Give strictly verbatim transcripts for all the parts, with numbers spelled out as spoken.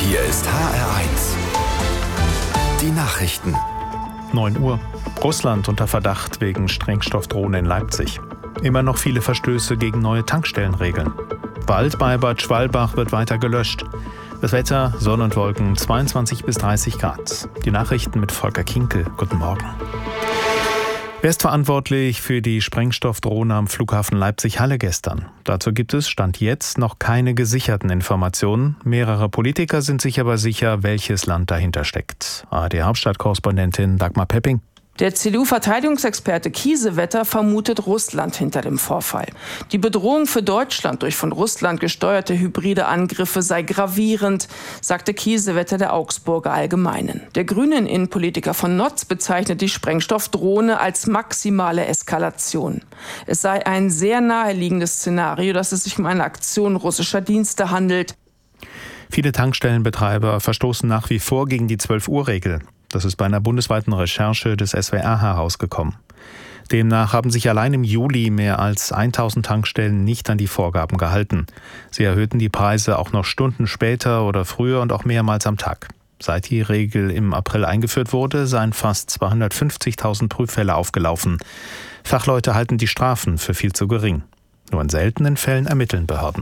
Hier ist H R eins. Die Nachrichten. neun Uhr. Russland unter Verdacht wegen Sprengstoffdrohne in Leipzig. Immer noch viele Verstöße gegen neue Tankstellenregeln. Wald bei Bad Schwalbach wird weiter gelöscht. Das Wetter, Sonne und Wolken, zweiundzwanzig bis dreißig Grad. Die Nachrichten mit Volker Kinkel. Guten Morgen. Wer ist verantwortlich für die Sprengstoffdrohne am Flughafen Leipzig-Halle gestern? Dazu gibt es, Stand jetzt, noch keine gesicherten Informationen. Mehrere Politiker sind sich aber sicher, welches Land dahinter steckt. A R D-Hauptstadtkorrespondentin Dagmar Pepping. Der C D U-Verteidigungsexperte Kiesewetter vermutet Russland hinter dem Vorfall. Die Bedrohung für Deutschland durch von Russland gesteuerte hybride Angriffe sei gravierend, sagte Kiesewetter der Augsburger Allgemeinen. Der grünen Innenpolitiker von Notz bezeichnet die Sprengstoffdrohne als maximale Eskalation. Es sei ein sehr naheliegendes Szenario, dass es sich um eine Aktion russischer Dienste handelt. Viele Tankstellenbetreiber verstoßen nach wie vor gegen die zwölf Uhr Regel. Das ist bei einer bundesweiten Recherche des S W R herausgekommen. Demnach haben sich allein im Juli mehr als tausend Tankstellen nicht an die Vorgaben gehalten. Sie erhöhten die Preise auch noch Stunden später oder früher und auch mehrmals am Tag. Seit die Regel im April eingeführt wurde, seien fast zweihundertfünfzigtausend Prüffälle aufgelaufen. Fachleute halten die Strafen für viel zu gering. Nur in seltenen Fällen ermitteln Behörden.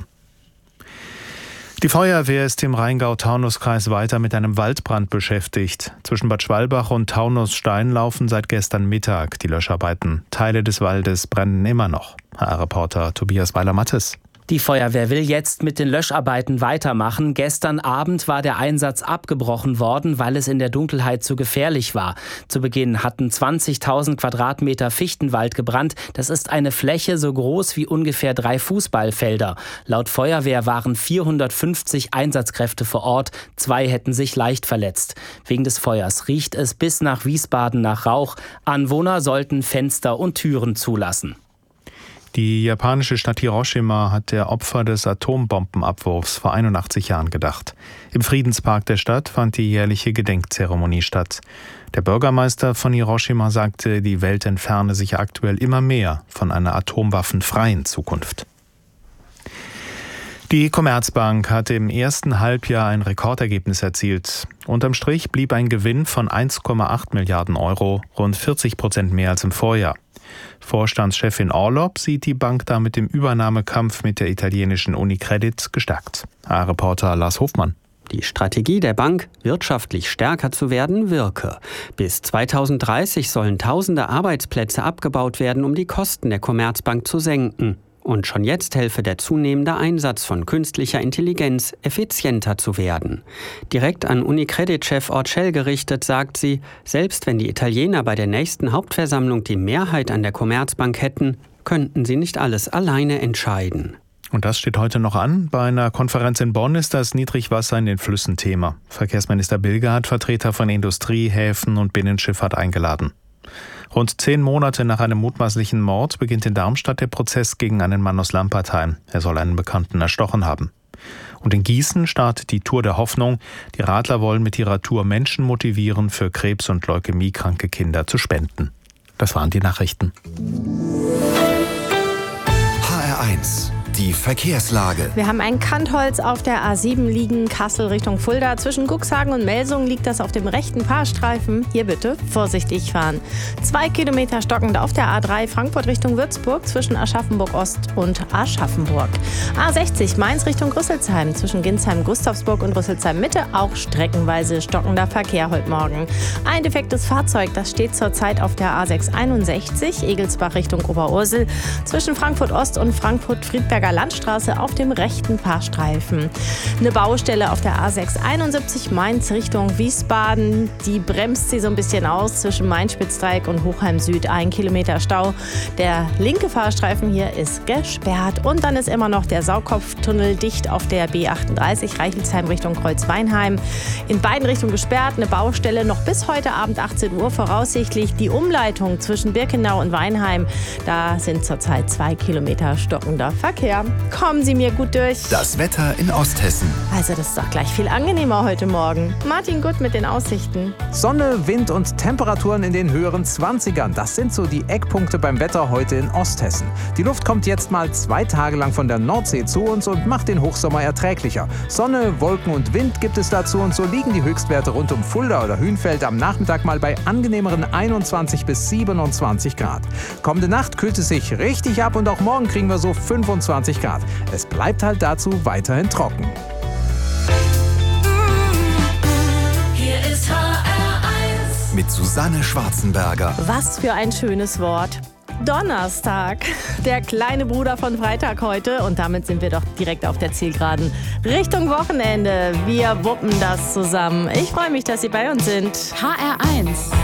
Die Feuerwehr ist im Rheingau-Taunus-Kreis weiter mit einem Waldbrand beschäftigt. Zwischen Bad Schwalbach und Taunus-Stein laufen seit gestern Mittag die Löscharbeiten. Teile des Waldes brennen immer noch. H R-Reporter Tobias Weiler-Mattes. Die Feuerwehr will jetzt mit den Löscharbeiten weitermachen. Gestern Abend war der Einsatz abgebrochen worden, weil es in der Dunkelheit zu gefährlich war. Zu Beginn hatten zwanzigtausend Quadratmeter Fichtenwald gebrannt. Das ist eine Fläche so groß wie ungefähr drei Fußballfelder. Laut Feuerwehr waren vierhundertfünfzig Einsatzkräfte vor Ort. Zwei hätten sich leicht verletzt. Wegen des Feuers riecht es bis nach Wiesbaden nach Rauch. Anwohner sollten Fenster und Türen zulassen. Die japanische Stadt Hiroshima hat der Opfer des Atombombenabwurfs vor einundachtzig Jahren gedacht. Im Friedenspark der Stadt fand die jährliche Gedenkzeremonie statt. Der Bürgermeister von Hiroshima sagte, die Welt entferne sich aktuell immer mehr von einer atomwaffenfreien Zukunft. Die Commerzbank hatte im ersten Halbjahr ein Rekordergebnis erzielt. Unterm Strich blieb ein Gewinn von eins Komma acht Milliarden Euro, rund vierzig Prozent mehr als im Vorjahr. Vorstandschefin Orlob sieht die Bank damit im Übernahmekampf mit der italienischen Unicredit gestärkt. H R-Reporter Lars Hofmann. Die Strategie der Bank, wirtschaftlich stärker zu werden, wirke. Bis zweitausenddreißig sollen tausende Arbeitsplätze abgebaut werden, um die Kosten der Commerzbank zu senken. Und schon jetzt helfe der zunehmende Einsatz von künstlicher Intelligenz, effizienter zu werden. Direkt an Unicredit-Chef Orcel gerichtet sagt sie, selbst wenn die Italiener bei der nächsten Hauptversammlung die Mehrheit an der Commerzbank hätten, könnten sie nicht alles alleine entscheiden. Und das steht heute noch an. Bei einer Konferenz in Bonn ist das Niedrigwasser in den Flüssen Thema. Verkehrsminister Bilger hat Vertreter von Industrie, Häfen und Binnenschifffahrt eingeladen. Rund zehn Monate nach einem mutmaßlichen Mord beginnt in Darmstadt der Prozess gegen einen Mann aus Lampertheim. Er soll einen Bekannten erstochen haben. Und in Gießen startet die Tour der Hoffnung. Die Radler wollen mit ihrer Tour Menschen motivieren, für Krebs- und Leukämiekranke Kinder zu spenden. Das waren die Nachrichten. H R eins. Die Verkehrslage. Wir haben ein Kantholz auf der A sieben liegen, Kassel Richtung Fulda. Zwischen Cuxhagen und Melsungen liegt das auf dem rechten Fahrstreifen. Hier bitte vorsichtig fahren. Zwei Kilometer stockend auf der A drei Frankfurt Richtung Würzburg zwischen Aschaffenburg Ost und Aschaffenburg. A sechzig Mainz Richtung Rüsselsheim zwischen Ginsheim, Gustavsburg und Rüsselsheim Mitte auch streckenweise stockender Verkehr heute Morgen. Ein defektes Fahrzeug, das steht zurzeit auf der A sechs einundsechzig Egelsbach Richtung Oberursel zwischen Frankfurt Ost und Frankfurt Friedberger Landstraße auf dem rechten Fahrstreifen. Eine Baustelle auf der A sechs einundsiebzig Mainz Richtung Wiesbaden. Die bremst sie so ein bisschen aus zwischen Main-Spitzdreieck und Hochheim Süd. Ein Kilometer Stau. Der linke Fahrstreifen hier ist gesperrt. Und dann ist immer noch der Saukopftunnel dicht auf der B achtunddreißig Reichelsheim Richtung Kreuzweinheim. In beiden Richtungen gesperrt. Eine Baustelle noch bis heute Abend achtzehn Uhr voraussichtlich. Die Umleitung zwischen Birkenau und Weinheim. Da sind zurzeit zwei Kilometer stockender Verkehr. sehr. Kommen Sie mir gut durch. Das Wetter in Osthessen. Also das ist doch gleich viel angenehmer heute Morgen. Martin Gutt mit den Aussichten. Sonne, Wind und Temperaturen in den höheren zwanzigern. Das sind so die Eckpunkte beim Wetter heute in Osthessen. Die Luft kommt jetzt mal zwei Tage lang von der Nordsee zu uns und macht den Hochsommer erträglicher. Sonne, Wolken und Wind gibt es dazu und so liegen die Höchstwerte rund um Fulda oder Hünfeld am Nachmittag mal bei angenehmeren einundzwanzig bis siebenundzwanzig Grad. Kommende Nacht kühlt es sich richtig ab und auch morgen kriegen wir so fünfundzwanzig Grad. Es bleibt halt dazu weiterhin trocken. Hier ist H R eins mit Susanne Schwarzenberger. Was für ein schönes Wort. Donnerstag, der kleine Bruder von Freitag heute. Und damit sind wir doch direkt auf der Zielgeraden. Richtung Wochenende. Wir wuppen das zusammen. Ich freue mich, dass Sie bei uns sind. H R eins.